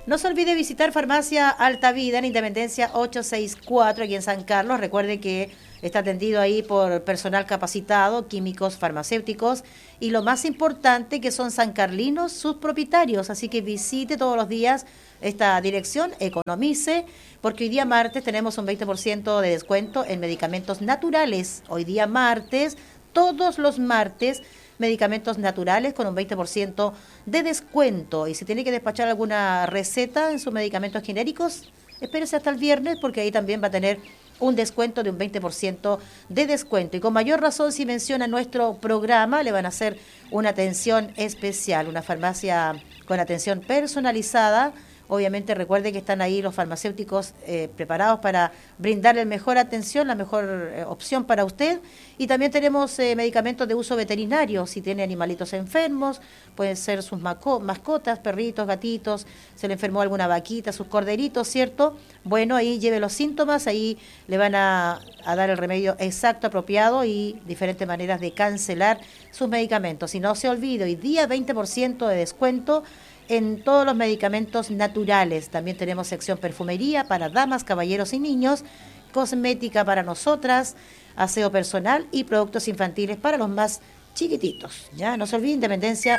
No se olvide visitar Farmacia Alta Vida en Independencia 864 aquí en San Carlos. Recuerde que está atendido ahí por personal capacitado, químicos, farmacéuticos y lo más importante que son sancarlinos sus propietarios. Así que visite todos los días esta dirección, economice, porque hoy día martes tenemos un 20% de descuento en medicamentos naturales. Hoy día martes, todos los martes, medicamentos naturales con un 20% de descuento. Y si tiene que despachar alguna receta en sus medicamentos genéricos, espérese hasta el viernes porque ahí también va a tener un descuento de un 20% de descuento. Y con mayor razón, si menciona nuestro programa, le van a hacer una atención especial, una farmacia con atención personalizada. Obviamente recuerde que están ahí los farmacéuticos preparados para brindarle mejor atención, la mejor opción para usted. Y también tenemos medicamentos de uso veterinario, si tiene animalitos enfermos, pueden ser sus mascotas, perritos, gatitos, se le enfermó alguna vaquita, sus corderitos, ¿cierto? Bueno, ahí lleve los síntomas, ahí le van a dar el remedio exacto, apropiado y diferentes maneras de cancelar sus medicamentos. Y no se olvide, hoy día 20% de descuento en todos los medicamentos naturales. También tenemos sección perfumería para damas, caballeros y niños, cosmética para nosotras, aseo personal y productos infantiles para los más chiquititos. Ya no se olvide, Independencia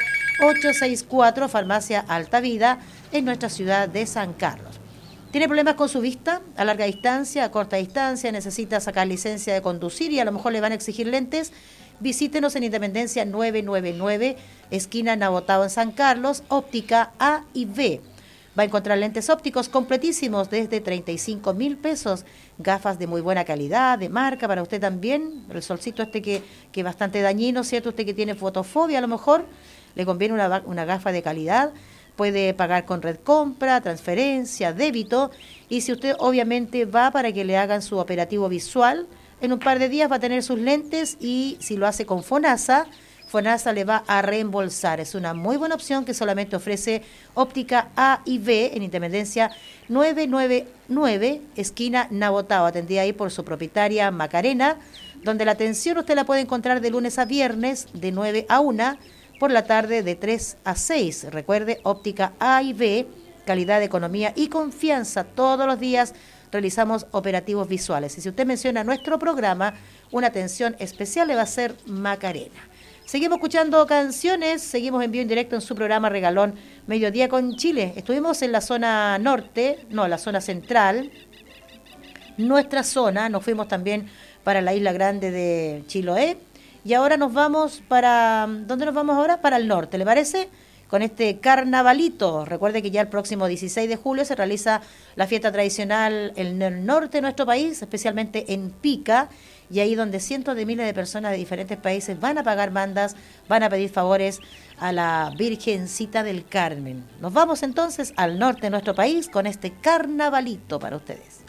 864, Farmacia Alta Vida, en nuestra ciudad de San Carlos. ¿Tiene problemas con su vista a larga distancia, a corta distancia? ¿Necesita sacar licencia de conducir y a lo mejor le van a exigir lentes? Visítenos en Independencia 999, esquina Nabotao en San Carlos, óptica A y B. Va a encontrar lentes ópticos completísimos desde 35.000 pesos, gafas de muy buena calidad, de marca para usted también, el solcito que es bastante dañino, ¿cierto? Usted que tiene fotofobia a lo mejor, le conviene una gafa de calidad, puede pagar con red compra, transferencia, débito, y si usted obviamente va para que le hagan su operativo visual, en un par de días va a tener sus lentes y si lo hace con FONASA, FONASA le va a reembolsar. Es una muy buena opción que solamente ofrece óptica A y B en Independencia 999, esquina Nabotao, atendida ahí por su propietaria Macarena, donde la atención usted la puede encontrar de lunes a viernes de 9 a 1, por la tarde de 3 a 6. Recuerde, óptica A y B, calidad, economía y confianza todos los días. Realizamos operativos visuales. Y si usted menciona nuestro programa, una atención especial le va a hacer Macarena. Seguimos escuchando canciones, seguimos en vivo en directo en su programa Regalón Mediodía con Chile. Estuvimos en la zona norte, no, la zona central, nuestra zona, nos fuimos también para la isla grande de Chiloé y ahora nos vamos para, ¿dónde nos vamos ahora? Para el norte, ¿le parece? Con este carnavalito. Recuerde que ya el próximo 16 de julio se realiza la fiesta tradicional en el norte de nuestro país, especialmente en Pica, y ahí donde cientos de miles de personas de diferentes países van a pagar mandas, van a pedir favores a la Virgencita del Carmen. Nos vamos entonces al norte de nuestro país con este carnavalito para ustedes.